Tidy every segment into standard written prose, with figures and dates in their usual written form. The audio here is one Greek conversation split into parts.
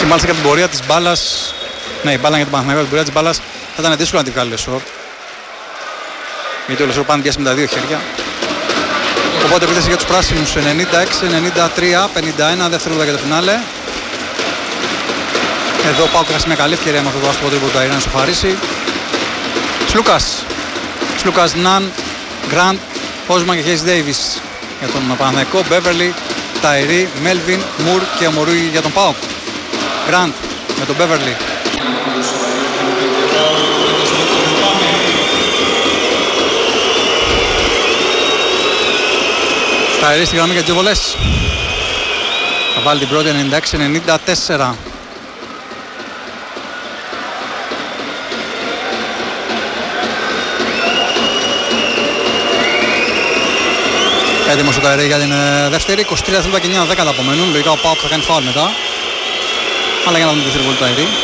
Και μάλιστα για την πορεία της μπάλας. Ναι, η μπάλα για τον Παναθηναϊκό, την πορεία της μπάλας θα ήταν δύσκολο να τη βγάλει ο Λεσόρ. Γιατί ο Λεσόρ πάνε πιάσει με τα δύο χέρια. Οπότε επίθεση για τους πράσινους 96-93, 51 δευτερόλεπτα για το φινάλε. Εδώ πάω και μια καλή ευκαιρία με αυτό το άστοχο τρίποντο του Ταϊρή να σοφαρίσει. Σλούκας, Ναν, Γκραντ, Όσμαν και Χέις Ντέιβις για τον Παναθηναϊκό. Μπέβερλι, Ταϊρή, Μέλβιν, Μουρ και Ομορούι για τον ΠΑΟΚ. Γκραντ με τον Μπέβερλι. Ταϊρή στη γραμμή για τις βολές. Θα βάλει την πρώτη 96-94. Έτοιμος ο Ταϊρή για την δεύτερη. 23 δευτερόλεπτα και 9 δέκατα απομένουν. Λογικά ο ΠΑΟΚ θα κάνει φάουλ μετά. Αλλά για να δούμε τη δεύτερη βολή του Ταϊρή.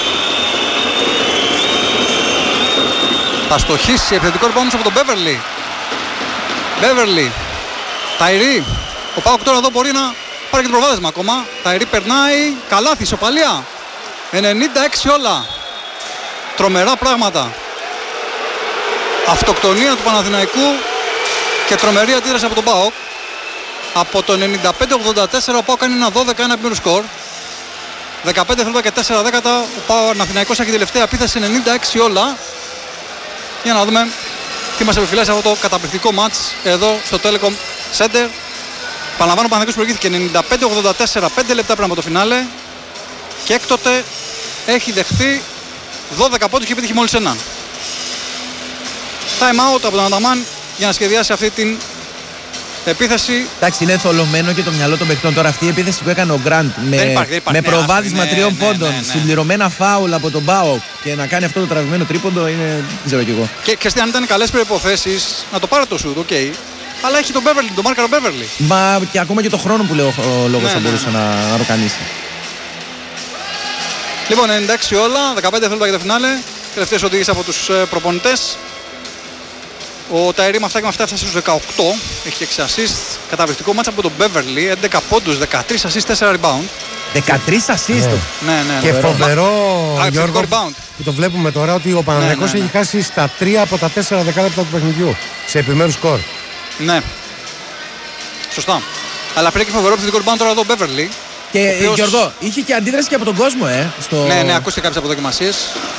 Θα στοχίσει επιθετικό rebound όμως από τον Μπέβερλι. Μπέβερλι. Ταϊρή. Ο ΠΑΟΚ τώρα εδώ μπορεί να πάρει και το προβάδισμα ακόμα. Ταϊρή περνάει. Καλάθι, ισοπαλία. 96 όλα. Τρομερά πράγματα. Αυτοκτονία του Παναθηναϊκού και τρομερή αντίδραση από τον ΠΑΟΚ. Από το 95-84 ο ΠΑΟΚ κάνει ένα 12-1 επιμέρους σκορ. 15 δευτερόλεπτα και 4 δέκατα. Ο Παναθηναϊκός έχει τελευταία επίθεση 96 όλα. Για να δούμε τι μας επιφυλάσσει αυτό το καταπληκτικό μάτς εδώ στο Telecom Center. Παραλαμβάνω, ο Παναθηναϊκός προηγήθηκε 95-84, 5 λεπτά πριν από το φινάλε. Και έκτοτε έχει δεχτεί 12 πόντους και επιτύχει μόλις έναν. Time out από τον Ανταμάν για να σχεδιάσει αυτή την επίθεση. Εντάξει, είναι θολωμένο και το μυαλό των παικτών. Τώρα αυτή η επίθεση που έκανε ο Γκραντ με προβάδισμα 3 πόντων, συμπληρωμένα φάουλ από τον ΠΑΟΚ και να κάνει αυτό το τραβημένο τρίποντο είναι. Δεν ξέρω κι εγώ. Και αν ήταν καλές προϋποθέσεις να το πάρει το σουτ, οκ. Αλλά έχει τον Μπέβερλι, τον μάρκαρο Μπέβερλι. Μα και ακόμα και το χρόνο που λέω ο λόγος θα μπορούσε να το κανείς. Λοιπόν, 96 όλα, 15 δευτερόλεπτα για το φινάλε. Τελευταίες οδηγίες από τους προπονητές. Ο Ταϊρή με αυτά έφτασε στους 18. Έχει 6 assist. Καταπληκτικό μάτσα από τον Μπέβερλι. 11 πόντους, 13 assist, 4 rebound. 13 assist. Ναι. Και φοβερό, Γιώργο, που το βλέπουμε τώρα ότι ο Παναθηναϊκός έχει χάσει στα 3 από τα 4 δεκάλεπτα του παιχνιδιού σε επιμέρους σκορ. Ναι. Σωστά. Αλλά πρέπει και φοβερό επιθετικό rebound τώρα εδώ ο Μπέβερλι. Και Γιώργο, είχε και αντίδραση και από τον κόσμο, Ναι, ακούστε κάποιες αποδοκιμασίες.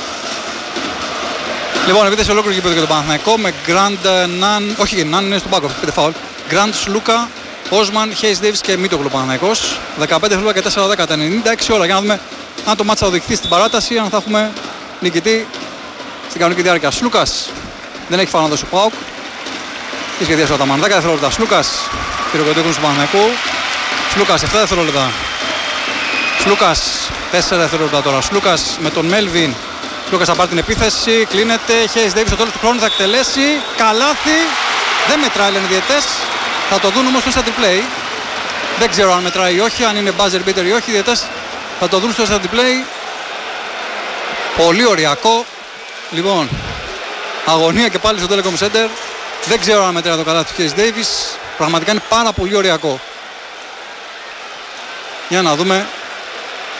Λοιπόν, επίθεση ολόκληρη γήπεδο για τον Παναθηναϊκό με Γκραντ, Ναν, όχι Ναν είναι στον πάγκο, 5 φάουλ. Γκραντ, Σλούκα, Όσμαν, Χέις Ντέιβις και Μίτογλου Παναθηναϊκός. 15 δευτερόλεπτα και 4 δέκατα, 96 όλα. Για να δούμε αν το μάτς θα οδηγηθεί στην παράταση, αν θα έχουμε νικητή στην κανονική διάρκεια. Σλούκας δεν έχει φάουλ να δώσει ο ΠΑΟΚ. Τι σχεδίασε ο Αταμάν, 10 δευτερόλεπτα. Σλούκας, πυροκροτήκουν του Παναθηναϊκού. Σλούκας, 7 δευτερόλεπτα. Σλούκας, 4 δευτερόλεπτα τώρα. Σλούκας με τον Μέλβιν. Λούκας θα πάρει την επίθεση, κλείνεται, Χέις Ντέιβις στο τέλος του χρόνου θα εκτελέσει, καλάθι, δεν μετράει λένε οι διαιτές, θα το δουν όμως στο instant replay, δεν ξέρω αν μετράει ή όχι, αν είναι buzzer beater ή όχι, οι διαιτές θα το δουν στο instant replay, πολύ ωριακό, λοιπόν, αγωνία και πάλι στο Telecom Center, δεν ξέρω αν μετράει το καλάθι του Χέις Ντέιβις, πραγματικά είναι πάρα πολύ ωριακό. Για να δούμε